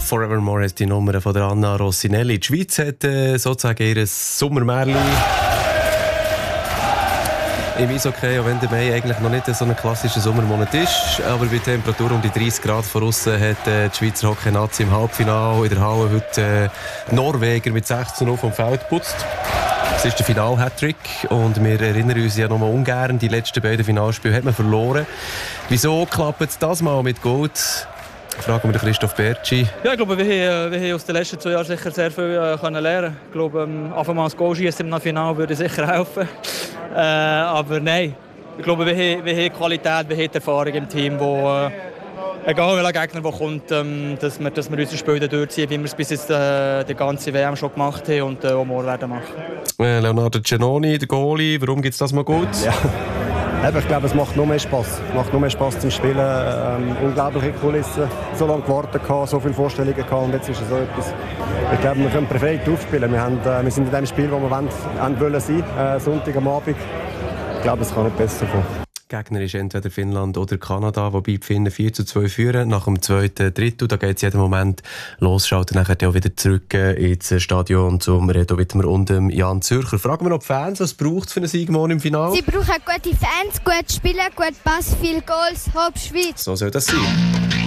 Forevermore ist die Nummer von der Anna Rossinelli. Die Schweiz hat sozusagen ihr Sommermärchen im Eishockey, auch wenn der Mai eigentlich noch nicht so ein klassischer Sommermonat ist. Aber bei Temperatur um die 30 Grad von aussen hat die Schweizer Hockey-Nazi im Halbfinale in der Halle heute Norweger mit 16-0 vom Feld geputzt. Es ist der Final-Hattrick und wir erinnern uns ja noch mal ungern, die letzten beiden Finalspiele hat man verloren. Wieso klappt es das mal mit Gold? Fragen wir Christoph Bertschi. Ja, ich glaube, wir haben aus den letzten 2 Jahren sicher sehr viel können lernen. Ich glaube, einfach mal das Goal schießen im Finale würde sicher helfen. Aber nein, ich glaube, wir haben Qualität, wir haben Erfahrung im Team, wo egal welcher Gegner der kommt, dass wir unser Spiel durchziehen, wie wir es bis jetzt die ganze WM schon gemacht haben und auch morgen werden machen. Leonardo Giannoni, der Goalie, warum gibt es das mal gut? Ja. Ich glaube, es macht noch mehr Spass. Es macht noch mehr Spass zum Spielen. Unglaubliche Kulissen. So lange gewartet, so viele Vorstellungen gehabt und jetzt ist es so etwas. Ich glaube, wir können perfekt aufspielen. Wir sind in dem Spiel, wo wir wollen sein, Sonntag am Abend. Ich glaube, es kann nicht besser kommen. Gegner ist entweder Finnland oder Kanada, wobei die Finnen 4:2 führen. Nach dem zweiten Drittel, da geht es jeden Moment los, schalten nachher auch wieder zurück ins Stadion zum Redo Wittmer und Jan Zürcher. Fragen wir noch die Fans, was braucht es für einen Sieg morgen im Finale? Sie brauchen gute Fans, gut Spielen, gut Pass, viel Goals, Hauptschweiz. So soll das sein.